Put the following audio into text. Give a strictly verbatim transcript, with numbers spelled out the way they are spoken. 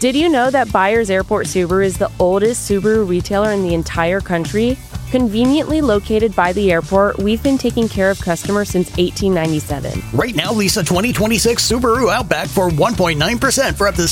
Did you know that Byers Airport Subaru is the oldest Subaru retailer in the entire country? Conveniently located by the airport, we've been taking care of customers since eighteen ninety-seven. Right now, lease a twenty twenty-six Subaru Outback for one point nine percent for up to